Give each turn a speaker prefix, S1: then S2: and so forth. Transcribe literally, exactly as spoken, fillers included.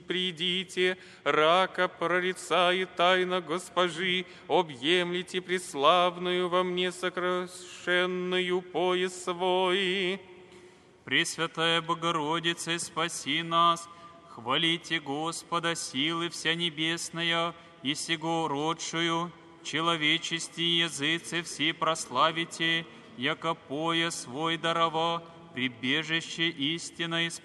S1: придите, рака прорицает тайна госпожи, объемлите преславную во мне сокрашенную пояс свой.
S2: Пресвятая Богородица, спаси нас, хвалите Господа, силы вся небесная, и сего родшую, человечести языцы все прославите, яко пояс свой дарова, прибежище истинное